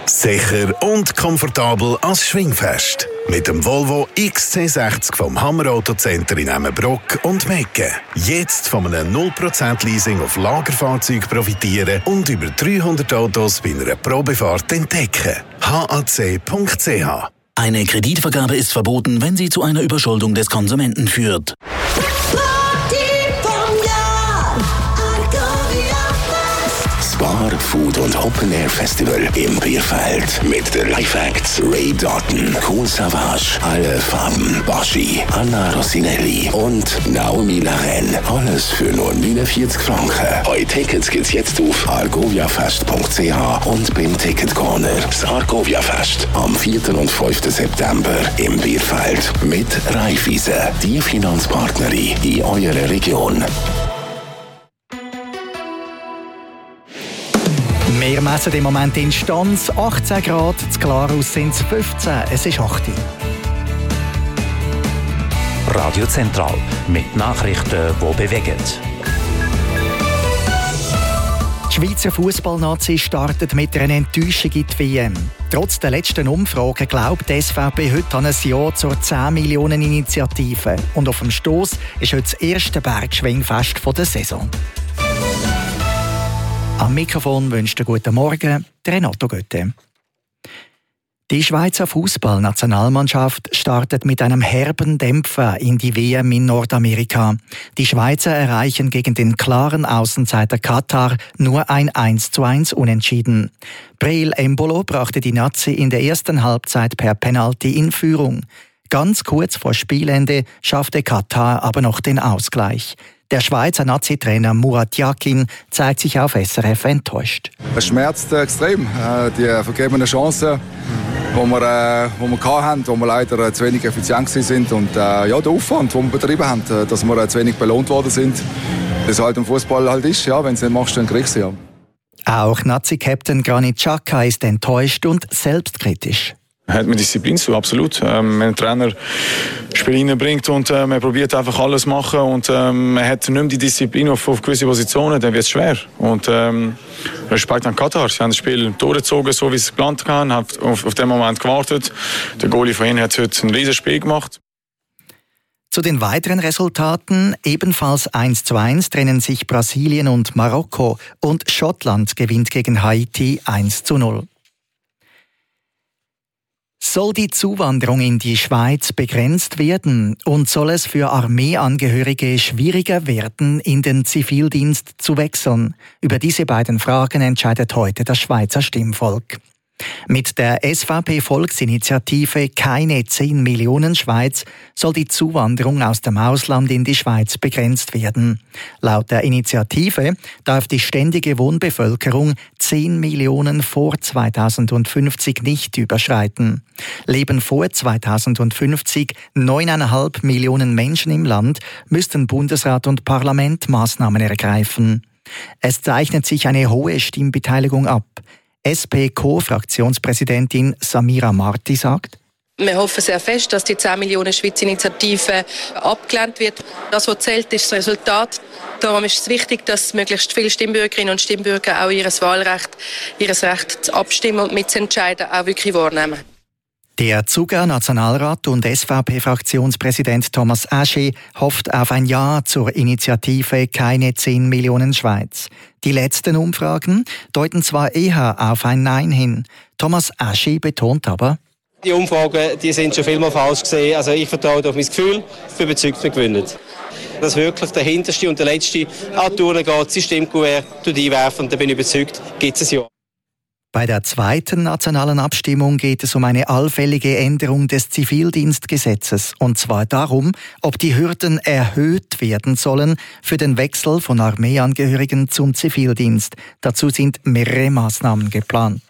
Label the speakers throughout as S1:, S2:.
S1: Sicher und komfortabel als Schwingfest. Mit dem Volvo XC60 vom Hammer Auto Center in Emmenbrock und Mecken. Jetzt von einem 0% Leasing auf Lagerfahrzeuge profitieren und über 300 Autos bei einer Probefahrt entdecken. HAC.ch.
S2: Eine Kreditvergabe ist verboten, wenn sie zu einer Überschuldung des Konsumenten führt.
S3: Bar, Food und Open Air Festival im Bierfeld mit den Live-Acts Ray Doughton, Kool Savas, Alle Farben, Baschi, Anna Rossinelli und Naomi Laren. Alles für nur 49 Franken. Eure Tickets gibt's jetzt auf argoviafest.ch und beim Ticket Corner. Das Argovia-Fest am 4. und 5. September im Bierfeld mit Raiffeisen, die Finanzpartnerin in eurer Region.
S4: Wir messen im Moment in Stanz 18 Grad, zu Glarus sind es 15, es ist 8.
S5: Radio Zentral mit Nachrichten, die bewegen.
S4: Die Schweizer Fußballnazi startet mit einer Enttäuschung in die WM. Trotz der letzten Umfrage glaubt die SVP heute an ein Ja zur 10 Millionen Initiative. Und auf dem Stoss ist heute das erste Bergschwingfest der Saison. Am Mikrofon wünscht guten Morgen Renato Götte. Die Schweizer Fußballnationalmannschaft startet mit einem herben Dämpfer in die WM in Nordamerika. Die Schweizer erreichen gegen den klaren Außenseiter Katar nur ein 1:1 Unentschieden. Breel Embolo brachte die Nazi in der ersten Halbzeit per Penalty in Führung. Ganz kurz vor Spielende schaffte Katar aber noch den Ausgleich. Der Schweizer Nazi-Trainer Murat Yakin zeigt sich auf SRF enttäuscht.
S6: Es schmerzt extrem, die vergebenen Chancen, die wir hatten, wo wir leider zu wenig effizient sind und der Aufwand, den wir betrieben haben, dass wir zu wenig belohnt worden sind. Das halt im Fußball halt ist, ja, wenn du es nicht machst, dann kriegst du ja.
S4: Auch Nazi-Captain Granit Xhaka ist enttäuscht und selbstkritisch.
S7: Hat mit Disziplin zu, absolut. Wenn ein Trainer Spiel reinbringt und man probiert einfach alles zu machen und man hat nicht mehr die Disziplin auf gewisse Positionen, dann wird es schwer. Und Respekt an Katar. Sie haben das Spiel durchgezogen, so wie sie es geplant haben, haben auf den Moment gewartet. Der Goalie von ihnen hat heute ein riesiges Spiel gemacht.
S4: Zu den weiteren Resultaten: ebenfalls 1:1 trennen sich Brasilien und Marokko und Schottland gewinnt gegen Haiti 1:0. Soll die Zuwanderung in die Schweiz begrenzt werden und soll es für Armeeangehörige schwieriger werden, in den Zivildienst zu wechseln? Über diese beiden Fragen entscheidet heute das Schweizer Stimmvolk. Mit der SVP-Volksinitiative Keine 10 Millionen Schweiz soll die Zuwanderung aus dem Ausland in die Schweiz begrenzt werden. Laut der Initiative darf die ständige Wohnbevölkerung 10 Millionen vor 2050 nicht überschreiten. Leben vor 2050 9,5 Millionen Menschen im Land, müssten Bundesrat und Parlament Maßnahmen ergreifen. Es zeichnet sich eine hohe Stimmbeteiligung ab. SP-Co-Fraktionspräsidentin Samira Marti sagt:
S8: Wir hoffen sehr fest, dass die 10 Millionen Schweiz Initiative abgelehnt wird. Das, was zählt, ist das Resultat. Darum ist es wichtig, dass möglichst viele Stimmbürgerinnen und Stimmbürger auch ihr Wahlrecht, ihr Recht zu abstimmen und mitzuentscheiden, auch wirklich wahrnehmen.
S4: Der Zuger Nationalrat und SVP-Fraktionspräsident Thomas Aschi hofft auf ein Ja zur Initiative Keine 10 Millionen Schweiz. Die letzten Umfragen deuten zwar eher auf ein Nein hin. Thomas Aschi betont aber:
S9: Die Umfragen sind schon vielmal falsch gesehen. Also ich vertraue auf mein Gefühl, ich bin überzeugt, wir gewinnen. Dass wirklich der hinterste und der letzte an die Tour geht, sein Stimmkuvert einwerfen und dann bin ich überzeugt, gibt es ein Ja.
S4: Bei der zweiten nationalen Abstimmung geht es um eine allfällige Änderung des Zivildienstgesetzes, und zwar darum, ob die Hürden erhöht werden sollen für den Wechsel von Armeeangehörigen zum Zivildienst. Dazu sind mehrere Maßnahmen geplant.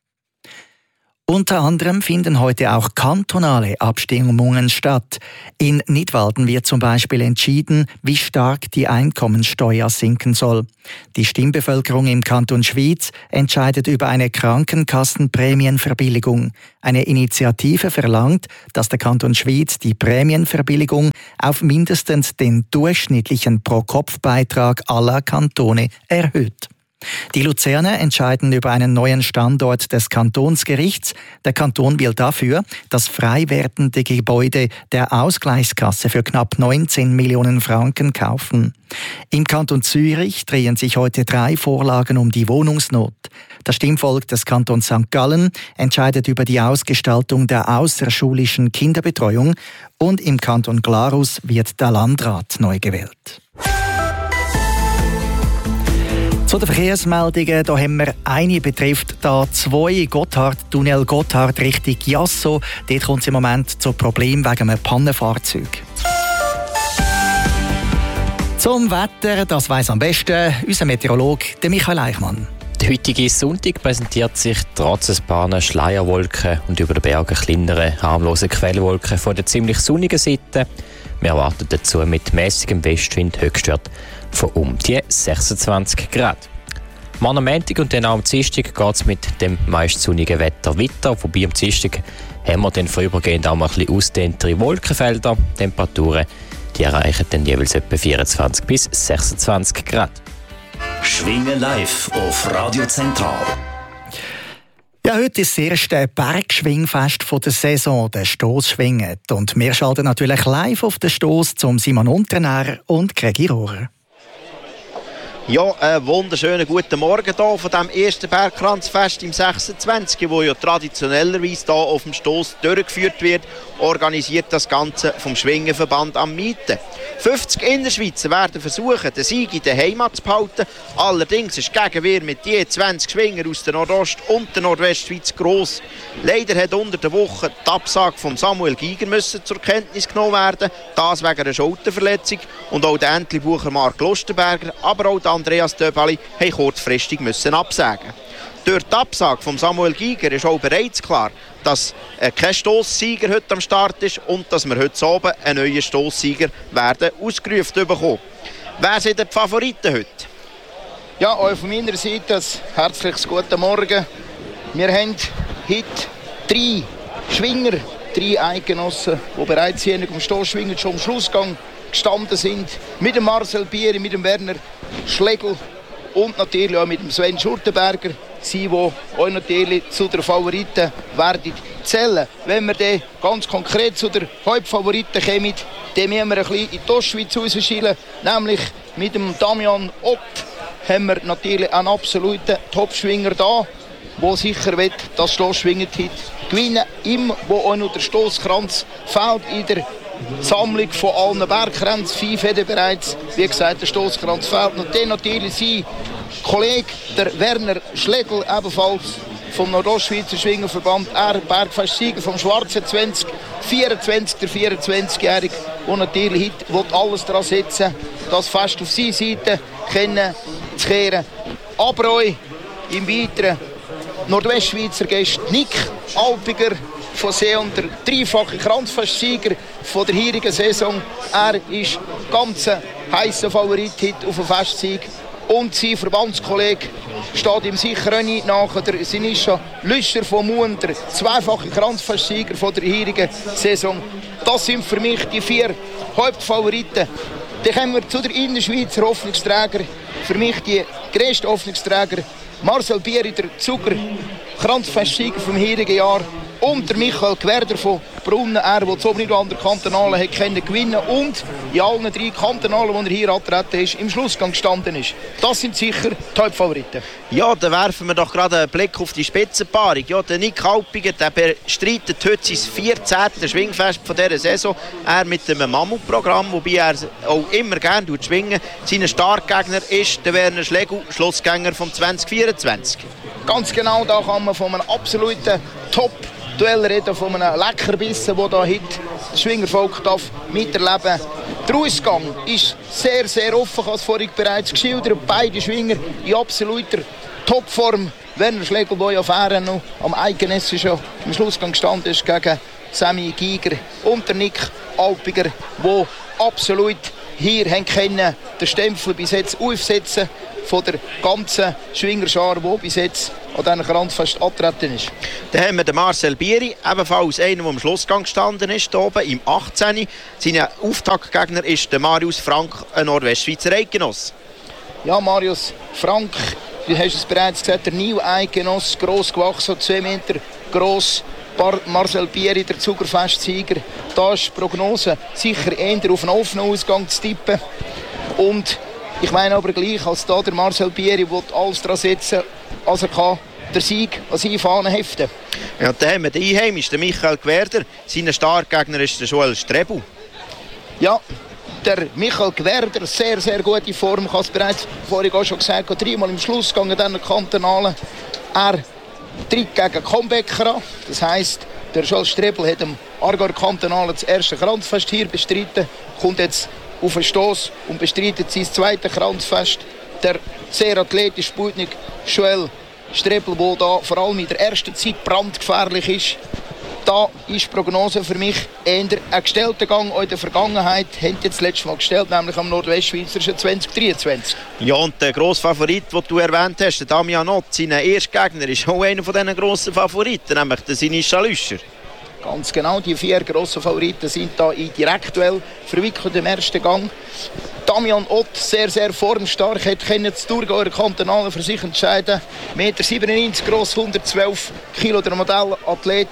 S4: Unter anderem finden heute auch kantonale Abstimmungen statt. In Nidwalden wird zum Beispiel entschieden, wie stark die Einkommensteuer sinken soll. Die Stimmbevölkerung im Kanton Schwyz entscheidet über eine Krankenkassenprämienverbilligung. Eine Initiative verlangt, dass der Kanton Schwyz die Prämienverbilligung auf mindestens den durchschnittlichen Pro-Kopf-Beitrag aller Kantone erhöht. Die Luzerner entscheiden über einen neuen Standort des Kantonsgerichts. Der Kanton will dafür das frei werdende Gebäude der Ausgleichskasse für knapp 19 Millionen Franken kaufen. Im Kanton Zürich drehen sich heute 3 Vorlagen um die Wohnungsnot. Das Stimmvolk des Kantons St. Gallen entscheidet über die Ausgestaltung der außerschulischen Kinderbetreuung und im Kanton Glarus wird der Landrat neu gewählt. Zu den Verkehrsmeldungen, da haben wir eine betrifft da 2 Tunnel Gotthard Richtung Jasso. Dort kommt es im Moment zu Problemen wegen einem Pannenfahrzeug. Zum Wetter, das weiss am besten unser Meteorologe Michael Eichmann.
S10: Der heutige Sonntag präsentiert sich trotz ein paar Schleierwolken und über den Bergen kleinere, harmlose Quellwolken von der ziemlich sonnigen Seite. Wir erwarten dazu mit mäßigem Westwind Höchstwert von um die 26 Grad. Morgen am Montag und dann auch am Dienstag geht es mit dem meist sonnigen Wetter weiter. Wobei am Dienstag haben wir dann vorübergehend auch mal ein bisschen ausdehntere Wolkenfelder. Temperaturen die erreichen dann jeweils etwa 24 bis 26 Grad.
S2: Schwingen live auf Radio Zentral.
S4: Ja, heute ist das erste Bergschwingfest der Saison, der Stossschwingen. Und wir schalten natürlich live auf den Stoss zum Simon Unternährer und Gregi Rohrer.
S11: Ja, einen wunderschönen guten Morgen hier von diesem ersten Bergkranzfest im 26, wo ja traditionellerweise hier auf dem Stoss durchgeführt wird, organisiert das Ganze vom Schwingenverband am Mieten. 50 Innerschweizer werden versuchen, den Sieg in der Heimat zu behalten. Allerdings ist die Gegenwehr mit je 20 Schwinger aus der Nordost- und der Nordwestschweiz gross. Leider hat unter der Woche die Absage von Samuel Giger müssen zur Kenntnis genommen werden, das wegen einer Schulterverletzung. Und auch der Entlebucher Mark Lustenberger, aber auch der Andreas Döbali haben kurzfristig müssen absagen. Durch die Absage von Samuel Giger ist auch bereits klar, dass kein Stosssieger heute am Start ist und dass wir heute Abend einen neuen Stosssieger werden ausgerufen bekommen. Wer sind die Favoriten heute?
S12: Ja, auch von meiner Seite ein herzliches guten Morgen. Wir haben heute 3 Schwinger, 3 Eidgenossen, die bereits hier am Stossschwingen schon am Schlussgang gestanden sind. Mit dem Marcel Bieri, mit dem Werner Schlegel und natürlich auch mit dem Sven Schurtenberger. Sie, die auch natürlich zu den Favoriten werden zählen. Wenn wir dann ganz konkret zu den Hauptfavoriten kommen, dann müssen wir ein bisschen in die Ostschweiz rausschielen. Nämlich mit dem Damian Ott haben wir natürlich einen absoluten Topschwinger da, der sicher will, das Stossschwingen gewinnen. Ihm, wo auch noch der Stosskranz fehlt in der Sammlung von allen Bergkränzen. 5 hat er bereits, wie gesagt, der Stosskranz fehlt. Und dann natürlich sein Kollege, der Werner Schlegel, ebenfalls vom Nordostschweizer Schwingerverband, er Bergfestsieger vom Schwarzen 2024, der 24-Jährige, der natürlich heute alles daran setzen, das Fest auf seine Seite zu kehren. Aber auch im weiteren Nordwestschweizer Gast Nick Alpiger von Seon, der dreifache Kranzfestsieger von der heurigen Saison. Er ist ganz heißer Favorit auf den Festsieg. Und sein Verbandskollege steht ihm sicher auch nicht nach. Der Sinischa Lüscher von Muen, der zweifache Kranzfestsieger von der heurigen Saison. Das sind für mich die 4 Hauptfavoriten. Dann kommen wir zu der Innerschweizer Hoffnungsträger. Für mich die grösste Hoffnungsträger Marcel Bieri, der Zucker Kranzfestsieger vom heurigen Jahr. Und der Michael Gwerder von Brunnen, er, der so nicht an der Kantonalen hat gewinnen und in allen 3 Kantonalen, die er hier angetreten ist, im Schlussgang gestanden ist. Das sind sicher die Hauptfavoriten.
S11: Ja, dann werfen wir doch gerade einen Blick auf die Spitzenpaarung. Ja, der Nick Alpiger, der bestreitet heute sein 14. Schwingfest von dieser Saison. Er mit einem Mammutprogramm, wobei er auch immer gerne schwingen. Sein Startgegner ist der Werner Schlegel, Schlussgänger vom 2024.
S12: Ganz genau, da kann man von einem absoluten Top-Duell reden, von einem Leckerbissen, wo da heute das Schwingervolk miterleben darf. Der Ausgang ist sehr, sehr offen, ich habe es vorhin bereits geschildert. Beide Schwinger in absoluter Topform. Werner Schlegel, der ja vorher noch am Eigenessen schon im Schlussgang gestanden ist gegen Sammy Giger. Und der Nick Alpiger, der absolut hier können den Stempel bis jetzt aufsetzen von der ganzen Schwingerschar, die bis jetzt an diesem Kranzfest angetreten ist.
S11: Dann haben wir den Marcel Bieri, ebenfalls einer, der am Schlussgang gestanden ist, hier oben im 18. Sein Auftaktgegner ist der Marius Frank, ein Nordwestschweizer Eidgenosse.
S12: Ja, Marius Frank du hast es bereits gesagt, der New-Eidgenoss, gross gewachsen, 2 Meter gross, Marcel Bieri, der Zuckerfestsieger. Da ist die Prognose sicher eher auf einen offenen Ausgang zu tippen. Und ich meine aber gleich, als da der Marcel Bieri will alles daran setzen, als er kann, der Sieg an seine Fahne heften.
S11: Ja, dann haben wir den Einheimischen, Michael Gwerder. Sein Startgegner ist der Joel Strebel.
S12: Ja, der Michael Gwerder, sehr, sehr gute Form. Ich habe es bereits vorhin auch schon gesagt, 3-mal im Schluss gegangen, dann Kantonalen. Er tritt gegen Kombecker an. Das heisst, der Joel Strebel hat im Aargauer Kantonalen das erste Kranzfest hier bestritten, kommt jetzt auf den Stoss und bestreitet sein zweites Kranzfest. Der sehr athletische Sputnik Joel Strebel, der da vor allem in der ersten Zeit brandgefährlich ist. Da ist die Prognose für mich eher ein gestellter Gang. Auch in der Vergangenheit haben jetzt das letzte Mal gestellt, nämlich am Nordwestschweizerischen 2023.
S11: Ja, und der grosse Favorit, den du erwähnt hast, der Damian Ott, sein erster Gegner, ist auch einer von diesen grossen Favoriten, nämlich der Sinischa Lüscher.
S12: Ganz genau, die 4 grossen Favoriten sind da in Direktduell verwickelt im ersten Gang. Damian Ott, sehr, sehr formstark, hat das Thurgauer Kantonalen für sich entscheiden. 1,97 Meter gross, 112 Kilo, der Modellathlet.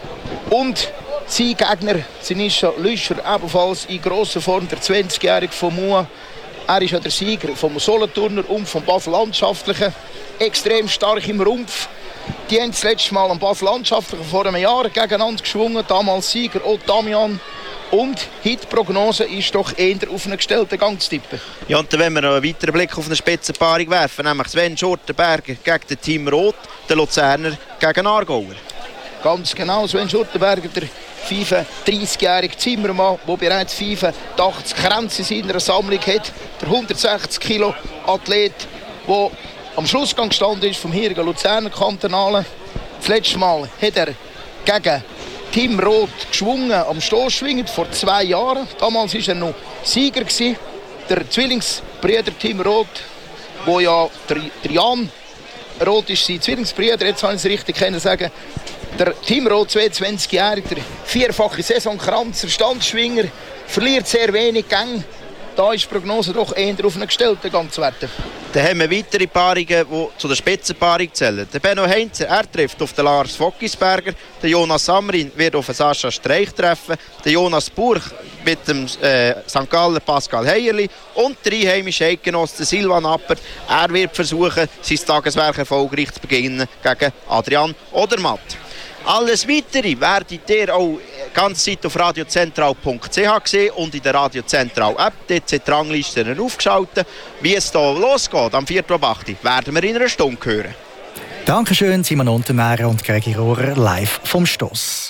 S12: Und sein Gegner, Sinischa Lüscher, ebenfalls in grosser Form, der 20-Jährige von Mua. Er ist ja der Sieger vom Solothurner und vom Basel-Landschaftlichen. Extrem stark im Rumpf. Die haben das letzte Mal am Basel-Landschaftlichen vor einem Jahr gegeneinander geschwungen. Damals Sieger auch Damian. Und die Prognose ist doch eher auf einen gestellten Gang zu tippen.
S11: Ja, und dann wollen wir noch einen weiteren Blick auf eine Spitzenpaarung werfen, nämlich Sven Schurtenberger gegen den Team Rot, der Luzerner gegen Aargauer.
S12: Ganz genau, Sven Schurtenberger, der 35-jährige Zimmermann, der bereits 85 Kränze in seiner Sammlung hat. Der 160 Kilo Athlet, der am Schlussgang gestanden ist vom hierigen Luzerner Kantonalen. Das letzte Mal hat er gegen Team Rot geschwungen am Stoßschwingen vor 2 Jahren. Damals war er noch Sieger gewesen. Der Zwillingsbrüder Team Rot, wo ja der Jan Rot ist, sein Zwillingsbrüder, jetzt kann ich es richtig sagen. Der Team Rot, 22-jährige, der 4-fache Saisonkranzer, Standschwinger, verliert sehr wenig Gänge. Da ist die Prognose doch eher auf einen gestellten Gang zu werten.
S11: Dann haben wir weitere Paarungen, die zu der Spitzenpaarung zählen. Der Benno Heinzer, er trifft auf den Lars Fockisberger. Der Jonas Samrin wird auf den Sascha Streich treffen. Der Jonas Burch mit dem St. Galler Pascal Heierli. Und der einheimische Eidgenosse Silvan Appert. Er wird versuchen, sein Tageswerk erfolgreich zu beginnen gegen Adrian Odermatt. Alles Weitere werdet ihr auch ganz Zeit auf radiozentral.ch sehen und in der Radio Zentral App. Dort sind die Ranglisten aufgeschaltet. Wie es hier losgeht am 4.8. werden wir in einer Stunde hören.
S4: Dankeschön, Simon Untermeyer und Gregi Rohrer live vom Stoss.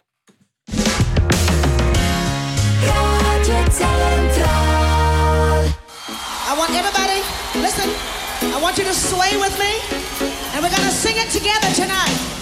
S13: Radio Zentral. I want everybody, listen, I want you to sway with me and we're going to sing it together tonight.